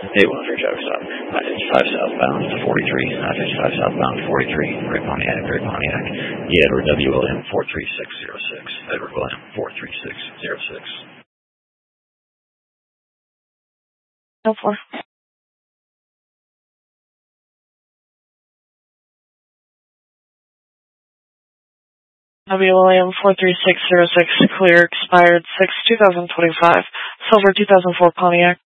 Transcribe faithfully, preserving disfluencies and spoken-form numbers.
eight one hundred traffic stop. I fifty-five southbound to forty-three. I fifty-five southbound to forty-three. Great Pontiac, Great Pontiac. Yeah, Edward W. William four three six zero six. Edward William four three six zero six. No four. W. William four three six zero six, clear, expired six two thousand twenty-five. Silver two thousand four Pontiac.